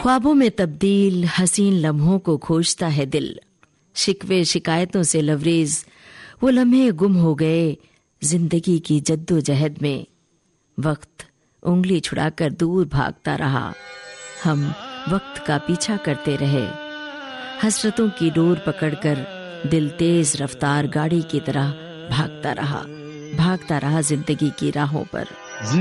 ख्वाबों में तब्दील हसीन लम्हों को खोजता है दिल। शिकवे शिकायतों से लवरेज वो लम्हे गुम हो गए जिंदगी की जद्दोजहद में। वक्त उंगली छुड़ाकर दूर भागता रहा, हम वक्त का पीछा करते रहे। हसरतों की डोर पकड़कर दिल तेज रफ्तार गाड़ी की तरह भागता रहा जिंदगी की राहों पर।